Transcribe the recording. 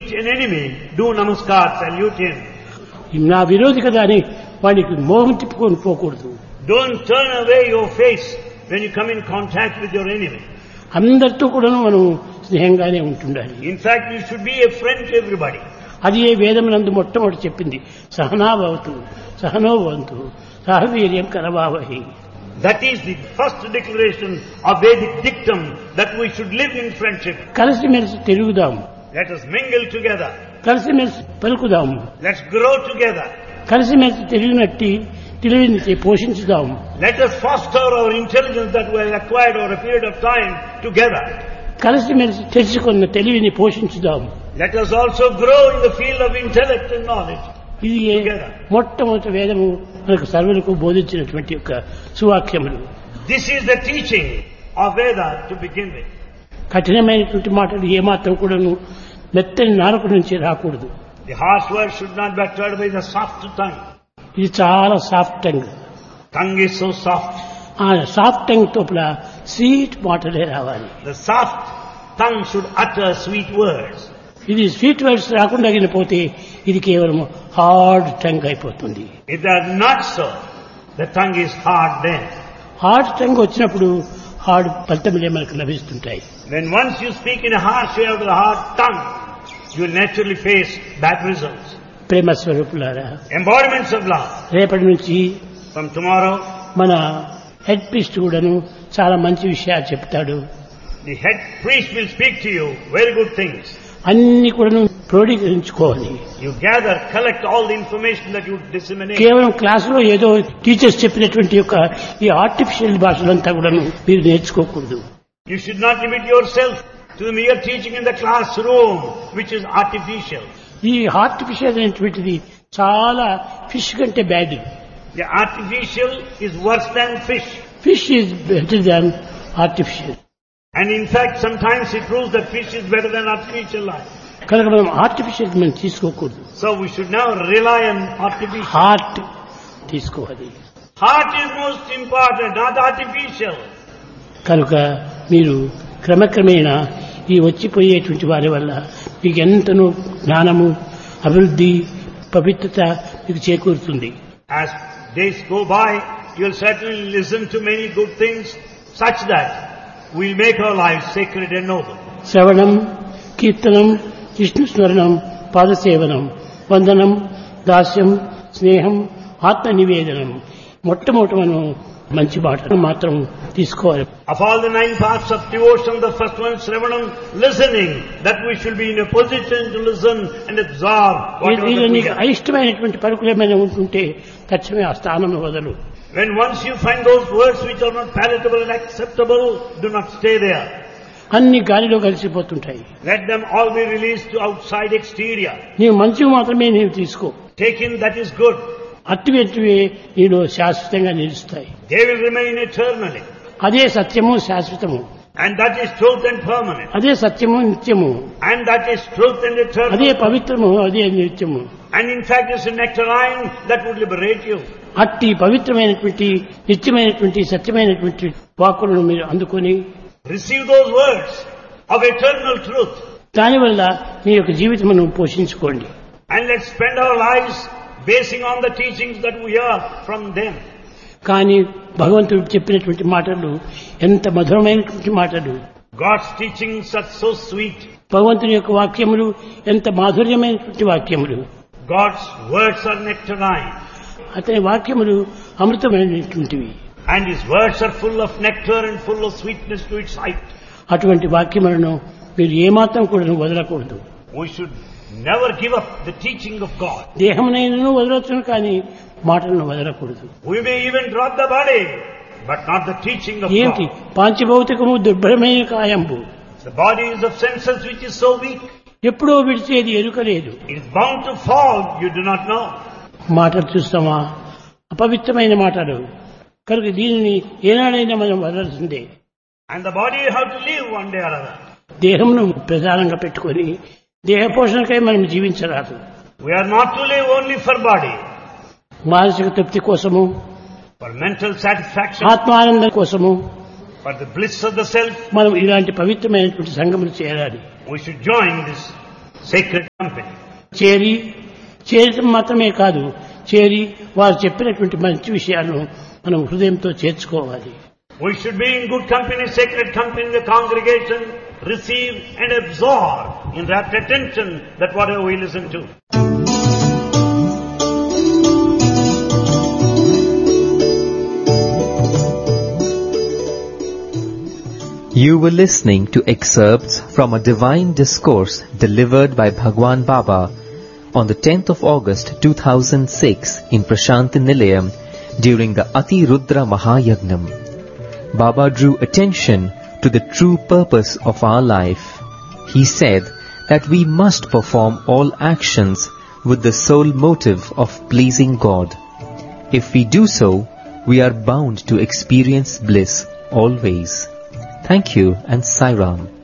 an enemy, do namaskar, salute him. నా విరోధి కదా అని వాడికి మోహం తిప్పుకొని పోకూడదు. Don't turn away your face when you come in contact with your enemy. అందరితో కూడా మనం స్నేహంగానే ఉంటుండాలి. In fact, you should be a friend to everybody. అది ఏ వేదమునందు మొట్టమొదటి చెప్పింది, సహనాభవతు సహనోభవంతు సహవీర్యం కరవావహి. That is the first declaration of Vedic dictum, that we should live in friendship. కలిసిమెలిసి తిరుగుదాం, Let us mingle together. కలిసిమెలిసి పలుకుదాం, Let's grow together. కలిసిమెలిసి తెలివిని పోషించుదాం. Let us foster our intelligence that we have acquired over a period of time together. కలిసిమెలిసి తెలుసుకున్న తెలివిని పోషించుదాం. Let us also grow in the field of intellect and knowledge. ఇది మొట్టమొదటి వేదము మనకు సర్వులకు బోధించినటువంటి యొక్క సువాక్యములు. This is the teaching of Veda to begin with. కఠినమైనటువంటి మాటలు ఏమాత్రం కూడాను మెత్తని నాలుక నుంచి రాకూడదు. The harsh words should not be uttered by the soft tongue. ఇది చాలా soft tongue. Tongue is so soft. ఆ సాఫ్ట్ టంగ్ తోపల స్వీట్ మాటలే రావాలి. The soft tongue should utter sweet words. ఇది స్వీట్ వర్డ్స్ రాకుండా పోతే ఇది కేవలం హార్డ్ టంగ్ అయిపోతుంది. If they are not so, the tongue is hard then. Hard tongue వచ్చినప్పుడు హార్డ్ ఫలితములే మనకు లభిస్తుంటాయి. When once you speak in a harsh way out of the hard tongue, you will naturally face bad results. ప్రేమ స్వరూపులారా, Embodiments of love. రేపటి నుంచి From tomorrow, మన head priest కూడాను చాలా మంచి విషయాలు చెప్తాడు. the head priest will speak to you very good things. అన్ని కూడాను క్రోడీకరించుకోవాలి. You gather, collect all the information that you disseminate. కేవలం క్లాసులో ఏదో టీచర్స్ చెప్పినటువంటి యొక్క ఈ ఆర్టిఫిషియల్ భాషలంతా కూడాను మీరు నేర్చుకోకూడదు. You should not limit yourself to the mere teaching in the classroom, which is artificial. ఈ ఆర్టిఫిషియల్ అనేటువంటిది చాలా ఫిష్ కంటే bad. The artificial is worse than fish. Fish is better than artificial. And in fact, sometimes it proves that fish is better than artificial life. కనుక మనం artificial మనం తీసుకోకూడదు. So we should now rely on artificial. Heart తీసుకోవాలి. Heart is most important, not artificial. కనుక మీరు క్రమక్రమేణా ఈ వచ్చిపోయేటువంటి వారి వల్ల మీకు ఎంతనో జ్ఞానము, అభివృద్ధి, పవిత్రత మీకు చేకూరుతుంది. As days go by, you will certainly listen to many good things, such that we will make our lives sacred and noble. శ్రవణం, కీర్తనం, విష్ణు స్మరణం, పాదసేవనం, వందనం, దాస్యం, స్నేహం, ఆత్మ నివేదనం. మొట్టమొదటి మనం మంచి మాటలు మాత్రం తీసుకోవాలి. Of all the 9 paths of devotion, the first one is Shravanam, listening, that we should be in a position to listen and absorb whatever ఇది that we నీకు hear. అయిష్టమైనటువంటి పలుకులు ఏమైనా ఉంటుంటే తక్షణమే ఆ స్థానం వదలు. When once you find those words which are not palatable and acceptable, do not stay there. అన్ని గాలిలో కలిసిపోతుంటాయి. Let them all be released to outside exterior. నీవు మంచివి మాత్రమే నీవు తీసుకో. Take in that is good. అట్టివెట్టివే నీలో శాశ్వతంగా నిలుస్తాయి. They will remain eternally. అదే సత్యము, శాశ్వతము. And that is truth and permanent. అదే సత్యము, నిత్యము. And that is truth and eternal. అదే పవిత్రము, అదే నిత్యము. And in fact it's a nectarine that would liberate you. అట్టి పవిత్రమైనటువంటి, నిత్యమైనటువంటి, సత్యమైనటువంటి వాక్కులను మీరు అందుకొని Receive those words of eternal truth. దానివల్ల మీ యొక్క జీవితమును పోషించుకోండి. And let's spend our lives basing on the teachings that we hear from them. కానీ భగవంతుడు చెప్పినటువంటి మాటలు ఎంత మధురమైనటువంటి మాటలు. God's teachings are so sweet. భగవంతుని యొక్క వాక్యములు ఎంత మాధుర్యమైనటువంటి వాక్యములు. God's words are nectarine. అతని వాక్యములు అమృతమైనటువంటివి. And his words are full of nectar and full of sweetness to its sight. అటువంటి వాక్యములను మీరు ఏమాత్రం కూడా వదలకూడదు. We should never give up the teaching of God. దేహమునైనను వదలొచ్చును కానీ మాటలను వదలకూడదు. We may even drop the body, but not the teaching of ఏమిటి God. పాంచభౌతికము దుర్భరమైన కాయంబు. The body is of senses which is so weak. ఎప్పుడో విడిచేది ఎరుకలేదు. It is bound to fall, you do not know. మాటలు చూస్తామా, అపవిత్రమైన మాటలు. కనుక దీనిని ఏనాడైనా మనం వదలాల్సిందే. And the body have to live one day or other. దేహమును ప్రధానంగా పెట్టుకొని దేహ పోషణకై మనం జీవించరాదు. We are not to live only for body, మానసిక తృప్తి కోసము, for mental satisfaction, ఆత్మానందం కోసము for the bliss of the self. మనం ఇలాంటి పవిత్రమైనటువంటి సంగములు చేయాలి. We should join this sacred company. చేరడం మాత్రమే కాదు, చేరి వారు చెప్పినటువంటి మంచి విషయాలను మనం హృదయంతో చేర్చుకోవాలి. We should be in good company, sacred company in the congregation, receive and absorb in rapt attention that whatever we listen to. You were listening to excerpts from a divine discourse delivered by Bhagwan Baba on the 10th of August 2006 in Prashanti Nilayam during the Ati Rudra Mahayagnam. Baba drew attention to the true purpose of our life. He said that we must perform all actions with the sole motive of pleasing God. If we do so, we are bound to experience bliss always. Thank you and Sai Ram.